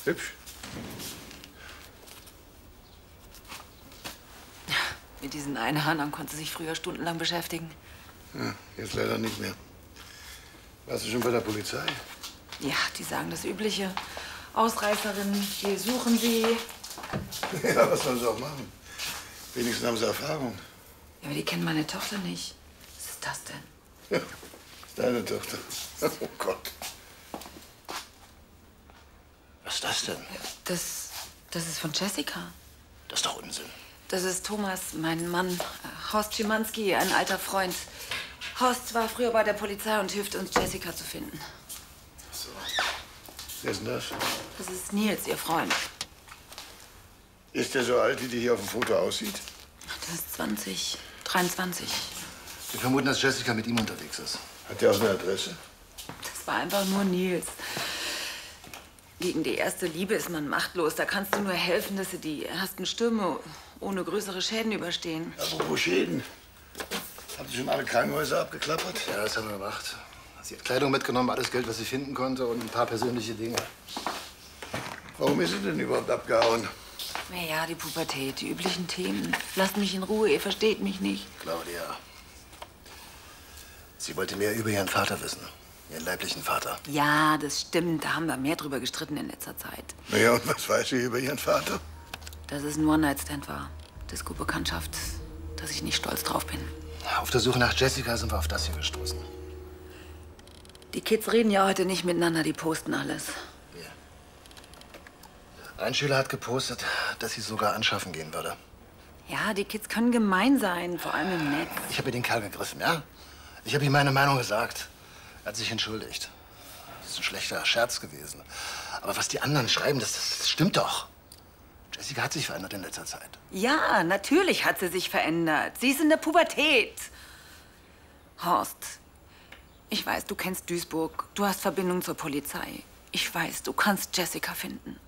Hübsch. Mit diesen Einhörnern konnte sie sich früher stundenlang beschäftigen. Ja, jetzt leider nicht mehr. Warst du schon bei der Polizei? Ja, die sagen das Übliche. Ausreißerin, wir suchen sie. Ja, was sollen sie auch machen? Wenigstens haben sie Erfahrung. Ja, aber die kennen meine Tochter nicht. Was ist das denn? Ja, deine Tochter. Oh Gott. Was ist das denn? Das ist von Jessica. Das ist doch Unsinn. Das ist Thomas, mein Mann. Horst Schimanski, ein alter Freund. Horst war früher bei der Polizei und hilft uns, Jessica zu finden. So. Wer ist denn das? Das ist Nils, ihr Freund. Ist der so alt, wie die hier auf dem Foto aussieht? Das ist 23. Wir vermuten, dass Jessica mit ihm unterwegs ist. Hat der auch eine Adresse? Das war einfach nur Nils. Gegen die erste Liebe ist man machtlos. Da kannst du nur helfen, dass sie die ersten Stürme ohne größere Schäden überstehen. Apropos Schäden. Habt ihr schon alle Krankenhäuser abgeklappert? Ja, das haben wir gemacht. Sie hat Kleidung mitgenommen, alles Geld, was sie finden konnte und ein paar persönliche Dinge. Warum ist sie denn überhaupt abgehauen? Naja, die Pubertät, die üblichen Themen. Lasst mich in Ruhe, ihr versteht mich nicht. Claudia. Sie wollte mehr über ihren Vater wissen. Ihren leiblichen Vater. Ja, das stimmt. Da haben wir mehr drüber gestritten in letzter Zeit. Naja, und was weiß sie über ihren Vater? Dass es ein One-Night-Stand war. Disco-Bekanntschaft. Dass ich nicht stolz drauf bin. Auf der Suche nach Jessica sind wir auf das hier gestoßen. Die Kids reden ja heute nicht miteinander, die posten alles. Ein Schüler hat gepostet, dass sie sogar anschaffen gehen würde. Ja, die Kids können gemein sein, vor allem im Netz. Ich habe ihr den Kerl gegriffen, ja? Ich habe ihm meine Meinung gesagt. Er hat sich entschuldigt. Das ist ein schlechter Scherz gewesen. Aber was die anderen schreiben, das stimmt doch. Jessica hat sich verändert in letzter Zeit. Ja, natürlich hat sie sich verändert. Sie ist in der Pubertät. Horst, ich weiß, du kennst Duisburg. Du hast Verbindung zur Polizei. Ich weiß, du kannst Jessica finden.